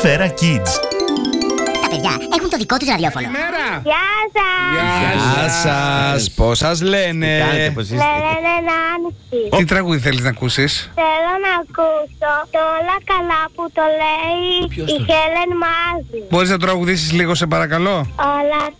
Σφαίρα Kids. Τα παιδιά έχουν το δικό τους ραδιόφωνο. Γεια σας! Γεια σας! Πώς σας λένε? Λένε Νάνση. Τι τραγούδι θέλεις να ακούσεις? Θέλω να ακούσω το όλα καλά που το λέει η Χέλεν Μάζη. Μπορείς να τραγουδήσεις λίγο, σε παρακαλώ? Όλα